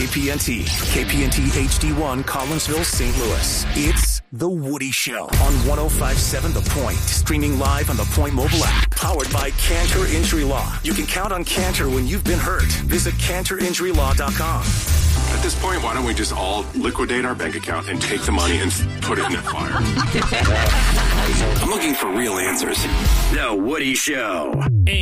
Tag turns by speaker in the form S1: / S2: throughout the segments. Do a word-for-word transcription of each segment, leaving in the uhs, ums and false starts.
S1: K P N T, K P N T H D one, Collinsville, Saint Louis. It's The Woody Show on one oh five point seven The Point. Streaming live on the Point mobile app. Powered by Cantor Injury Law. You can count on Cantor when you've been hurt. Visit cantor injury law dot com.
S2: At this point, why don't we just all liquidate our bank account and take the money and put it in a fire?
S1: I'm looking for real answers. The Woody Show.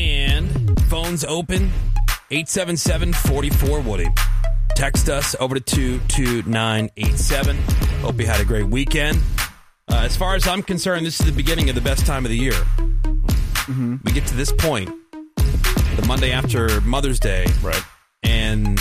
S3: And phones open, eight seven seven, four four, Woody. Text us over to two two nine eight seven. Hope you had a great weekend. Uh, as far as I'm concerned, this is the beginning of the best time of the year. Mm-hmm. We get to this point, the Monday after Mother's Day,
S4: right?
S3: And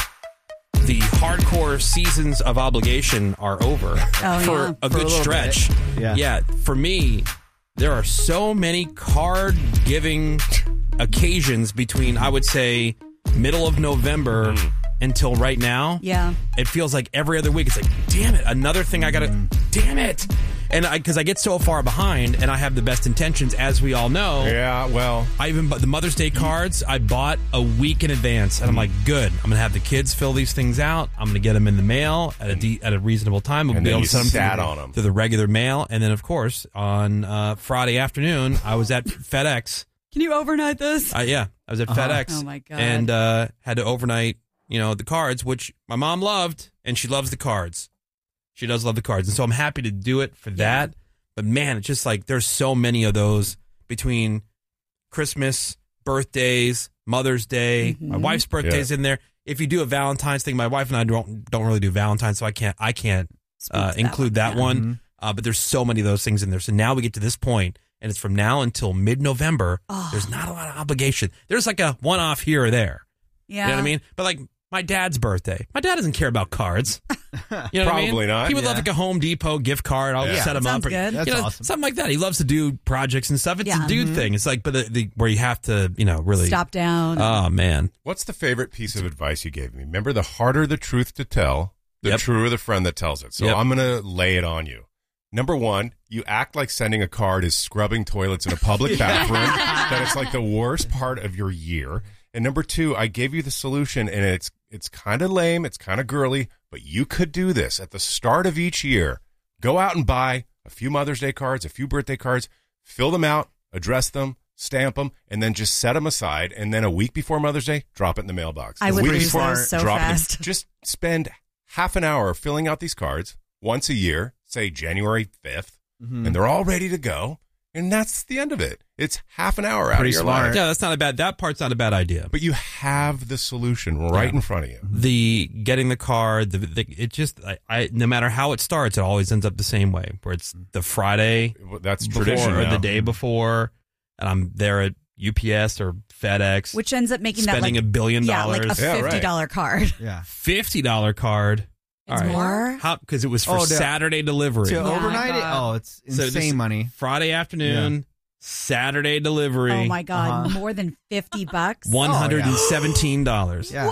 S3: the hardcore seasons of obligation are over
S5: oh,
S3: for
S5: yeah.
S3: a
S5: for
S3: good
S5: a
S3: stretch.
S5: Bit.
S3: Yeah. yeah, for me, there are so many card-giving occasions between, I would say, middle of November mm. until right now.
S5: Yeah.
S3: It feels like every other week. It's like, damn it, another thing I got to, mm. damn it. And I, because I get so far behind and I have the best intentions, as we all know.
S4: Yeah, well.
S3: I even bought the Mother's Day cards. I bought a week in advance. And I'm like, good. I'm going to have the kids fill these things out. I'm going to get them in the mail at a de- at a reasonable time. We'll
S4: and
S3: be
S4: then
S3: able
S4: you
S3: to send them
S4: sat
S3: through,
S4: on them.
S3: through the regular mail. And then, of course, on uh, Friday afternoon, I was at FedEx.
S5: Can you overnight this?
S3: Uh, yeah, I was at
S5: uh-huh.
S3: FedEx.
S5: Oh, my God.
S3: And uh, had to overnight, you know, the cards, which my mom loved, and she loves the cards. She does love the cards. And so I'm happy to do it for that. But, man, it's just like there's so many of those between Christmas, birthdays, Mother's Day. Mm-hmm. My wife's birthday's yeah. in there. If you do a Valentine's thing, my wife and I don't don't really do Valentine's, so I can't I can't uh, include that one. That one. Yeah. Uh, but there's so many of those things in there. So now we get to this point, and it's from now until mid-November. Oh. There's not a lot of obligation. There's like a one-off here or there.
S5: Yeah.
S3: You know what I mean? But like my dad's birthday. My dad doesn't care about cards. You know
S4: Probably
S3: what I mean?
S4: not.
S3: He would
S4: yeah.
S3: love like a Home Depot gift card. I'll
S5: yeah.
S3: set him
S5: Sounds
S3: up. Or,
S5: good.
S3: That's you know,
S6: awesome.
S3: Something like that. He loves to do projects and stuff. It's
S5: yeah.
S3: a dude mm-hmm. thing. It's like, but the, the, where you have to, you know, really
S5: stop down.
S3: Oh man.
S4: What's the favorite piece of advice you gave me? Remember, the harder the truth to tell, the
S3: yep.
S4: truer the friend that tells it. So
S3: yep.
S4: I'm going to lay it on you. Number one, you act like sending a card is scrubbing toilets in a public bathroom, that it's like the worst part of your year. And number two, I gave you the solution, and it's it's kind of lame, it's kind of girly, but you could do this at the start of each year. Go out and buy a few Mother's Day cards, a few birthday cards, fill them out, address them, stamp them, and then just set them aside. And then a week before Mother's Day, drop it in the mailbox.
S5: I
S4: a
S5: would
S4: week
S5: lose
S4: before,
S5: those so
S4: drop
S5: fast.
S4: It in. Just spend half an hour filling out these cards once a year, say January fifth, mm-hmm. and they're all ready to go. And that's the end of it. It's half an hour out
S6: Pretty
S4: of your
S6: smart.
S4: life.
S3: Yeah, that's not a bad. That part's not a bad idea.
S4: But you have the solution right
S3: yeah.
S4: in front of you.
S3: The getting the card, the, the it just, I, I, no matter how it starts, it always ends up the same way. Where it's the Friday,
S4: Well, that's
S3: before,
S4: tradition
S3: or
S4: now.
S3: the day before, and I'm there at U P S or FedEx,
S5: which ends up making
S3: spending
S5: that like
S3: a billion
S5: yeah,
S3: dollars.
S5: like a
S4: Yeah, right.
S5: fifty dollar card.
S6: Yeah.
S3: fifty dollar card.
S5: It's
S3: All right.
S5: more.
S3: How? Because it was for
S6: Oh, the-
S3: Saturday delivery.
S6: To
S5: Yeah.
S6: overnight it? Oh, it's
S3: So
S6: insane
S3: this-
S6: money.
S3: Friday afternoon, Saturday delivery.
S5: Oh my God,
S6: Uh-huh.
S5: more than fifty bucks.
S3: One hundred and seventeen dollars.
S6: Yeah.
S4: No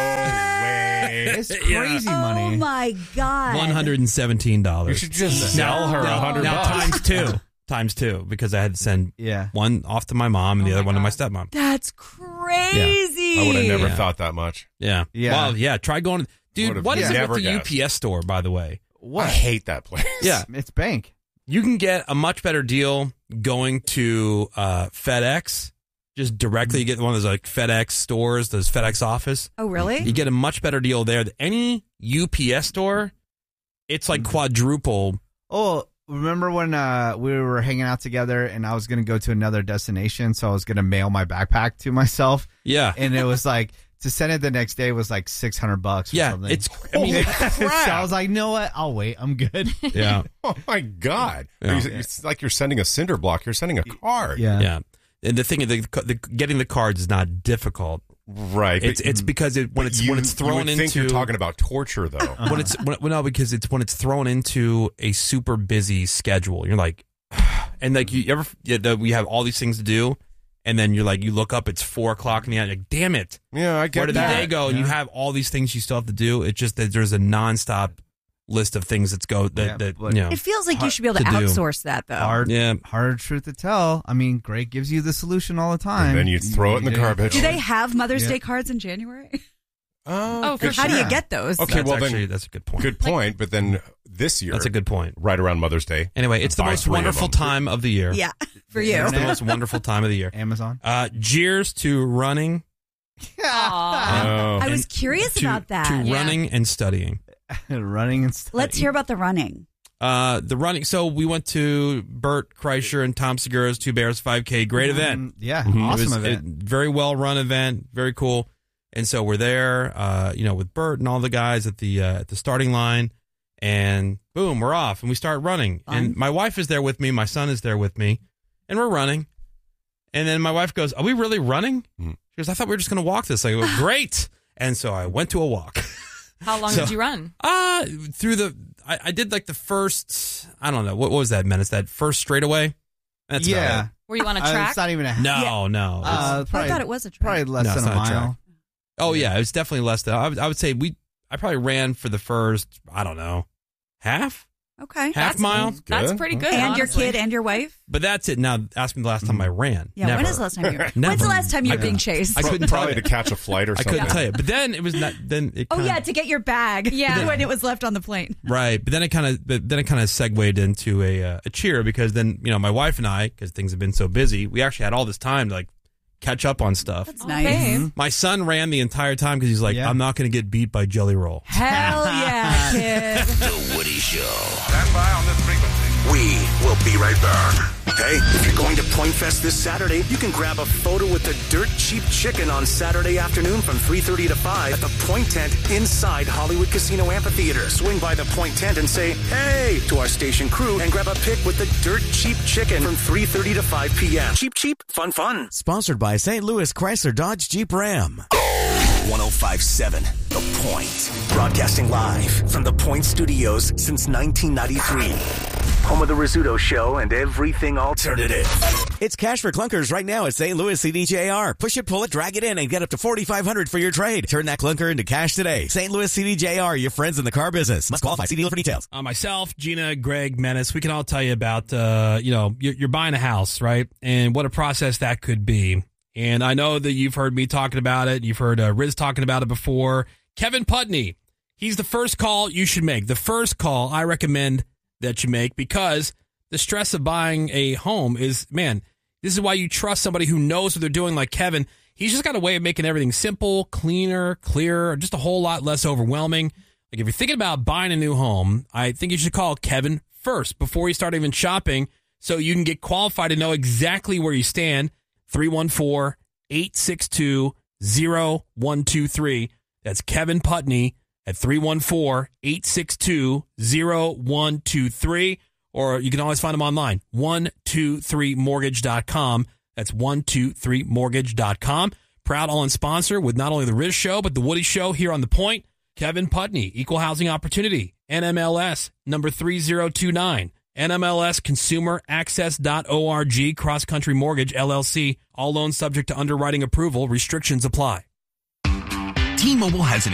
S4: way.
S6: It's crazy
S5: Oh
S6: money.
S5: my God.
S3: One hundred and seventeen dollars.
S4: You should just sell her a
S3: now,
S4: hundred
S3: now
S4: bucks.
S3: times two, times two, because I had to send
S6: Yeah.
S3: one off to my mom and
S5: Oh
S3: the other
S5: my
S3: one to my
S5: God.
S3: stepmom.
S5: That's crazy.
S4: I would have never
S3: Yeah.
S4: thought that much.
S3: Yeah,
S6: Yeah.
S3: Well, yeah. Try going, dude.
S4: Would've
S3: What is it
S4: never
S3: with the
S4: guessed.
S3: U P S store? By the way,
S6: What?
S4: I hate that place.
S3: yeah,
S6: It's bank.
S3: you can get a much better deal going to uh, FedEx. Just directly, you get one of those like FedEx stores, those FedEx office.
S5: Oh, really?
S3: You get a much better deal there than any U P S store. It's like quadruple.
S6: Oh, remember when uh, we were hanging out together and I was going to go to another destination, so I was going to mail my backpack to myself,
S3: Yeah,
S6: and it was like to send it the next day was like six hundred bucks. Or
S3: yeah.
S6: something.
S3: It's. I mean,
S4: Holy
S6: so
S4: crap.
S6: I was like, you know what? I'll wait. I'm good.
S3: yeah,
S4: Oh my God!
S3: Yeah.
S4: You- It's like you're sending a cinder block. You're sending a card.
S6: Yeah.
S3: yeah. And the thing is, the, the, getting the cards is not difficult.
S4: Right.
S3: It's
S4: but-
S3: it's because it when
S4: but
S3: it's
S4: you,
S3: when it's
S4: you
S3: thrown
S4: would
S3: into
S4: think you're talking about torture, though.
S3: when it's when, well, no because it's when it's thrown into a super busy schedule. You're like, and like you ever yeah, the, we have all these things to do, and then you're like you look up, it's four o'clock in the afternoon. Like, damn it,
S4: Yeah, I get
S3: where did
S4: that.
S3: the day go? And you have all these things you still have to do. It's just that there's a nonstop list of things that's go that
S6: Yeah,
S3: that
S6: but-
S3: you know.
S5: It feels like you should be able to,
S3: to do.
S5: outsource that, though.
S6: Hard,
S3: Yeah.
S6: hard truth to tell. I mean, Greg gives you the solution all the time.
S4: And then you throw it in the
S6: Yeah.
S4: garbage.
S5: Do they have Mother's
S6: Yeah.
S5: Day cards in January?
S4: Oh,
S7: Oh, for
S4: good,
S5: How do you
S7: Sure.
S5: get those?
S4: Okay,
S3: That's
S4: well
S3: actually,
S4: then,
S3: that's a good point.
S4: good point. But then this year,
S3: That's a good point.
S4: right around Mother's Day.
S3: Anyway, it's the
S4: buy
S3: most
S4: three of
S3: wonderful
S4: them.
S3: time of the year.
S5: Yeah, for you.
S3: It's the most wonderful time of the year.
S6: Amazon.
S3: Uh, cheers to running.
S7: Aw.
S4: Oh.
S5: I was curious
S3: to,
S5: about that.
S3: To
S7: Yeah.
S3: running and studying.
S6: Running and stuff.
S5: Let's hear about the running.
S3: Uh, the running. So we went to Bert Kreischer and Tom Segura's Two Bears five K. Great event.
S6: Mm, yeah,
S3: It
S6: awesome
S3: was
S6: event.
S3: a very well run event. Very cool. And so we're there, uh, you know, with Bert and all the guys at the uh, at the starting line, and boom, we're off, and we start running.
S5: Fun.
S3: And my wife is there with me, my son is there with me, and we're running. And then my wife goes, "Are we really running?"
S4: Mhm.
S3: She goes, "I thought we were just going to walk this." I go, "Great!" And so I went to a walk.
S7: How long
S3: So-
S7: did you run?
S3: Uh through the I, I did like the first I don't know what, what was that Menace that first straightaway. That's about
S6: yeah.
S7: Were you on a
S6: Uh,
S7: track?
S6: it's not even a
S3: it. No, no. it's-
S6: Uh,
S5: I thought it was a track.
S6: probably less
S3: No,
S6: than
S3: it's
S6: a
S3: not a track.
S6: mile.
S3: oh yeah, it was definitely less than I would, I would say we. I probably ran for the first I don't know half
S5: Okay.
S3: half
S7: That's-
S3: mile,
S7: That's
S4: Good.
S7: pretty good.
S5: And your
S7: honestly.
S5: kid and your wife?
S3: but that's it. Now ask me the last time I ran.
S5: Yeah,
S3: Never.
S5: when is the last time you were?
S3: Never.
S5: When's the last time you
S3: I
S5: were being
S3: couldn't-
S5: chased?
S3: I couldn't tell
S4: Probably
S3: you.
S4: to catch a flight or
S3: I
S4: something.
S3: couldn't tell you. But then it was not. Then it.
S5: Oh
S3: kinda,
S5: yeah, to get your bag.
S7: Yeah.
S5: when it was left on the plane.
S3: Right, but then it kind of, but then it kind of segued into a uh, a cheer because then you know my wife and I, because things have been so busy, we actually had all this time to like catch up on stuff.
S5: That's
S7: Okay.
S5: nice.
S3: My son ran the entire time because he's like,
S6: Yeah.
S3: I'm not going to get beat by Jelly Roll.
S5: Hell yeah, kid.
S1: The Woody Show. Stand by on this frequency. We will be right back. Hey, if you're going to Point Fest this Saturday, you can grab a photo with the Dirt Cheap Chicken on Saturday afternoon from three thirty to five at the Point Tent inside Hollywood Casino Amphitheater. Swing by the Point Tent and say, hey, to our station crew and grab a pic with the Dirt Cheap Chicken from three thirty to five p.m. Cheap, cheap, fun, fun.
S8: Sponsored by Saint Louis Chrysler Dodge Jeep Ram.
S1: one oh five point seven The Point. Broadcasting live from the Point Studios since nineteen ninety-three. Home of the Rizzuto Show and everything alternative.
S8: It's cash for clunkers right now at Saint Louis C D J R. Push it, pull it, drag it in, and get up to forty-five hundred dollars for your trade. Turn that clunker into cash today. Saint Louis C D J R, your friends in the car business. Must qualify. See dealer for details.
S3: Uh, myself, Gina, Greg, Menace, we can all tell you about, uh, you know, you're, you're buying a house, right? And what a process that could be. And I know that you've heard me talking about it. You've heard uh, Riz talking about it before. Kevin Putney, he's the first call you should make. The first call I recommend that you make because the stress of buying a home is, man, this is why you trust somebody who knows what they're doing like Kevin. He's just got a way of making everything simple, cleaner, clearer, just a whole lot less overwhelming. Like if you're thinking about buying a new home, I think you should call Kevin first before you start even shopping so you can get qualified to know exactly where you stand. three one four, eight six two, zero one two three. That's Kevin Putney at three one four, eight six two, zero one two three. Or you can always find him online, one two three mortgage dot com. That's one two three mortgage dot com. Proud all-in sponsor with not only the Riz Show, but the Woody Show here on The Point. Kevin Putney, Equal Housing Opportunity, N M L S number three zero two nine. N M L S consumer access dot org, Cross Country Mortgage, L L C. All loans subject to underwriting approval. Restrictions apply.
S9: T-Mobile has an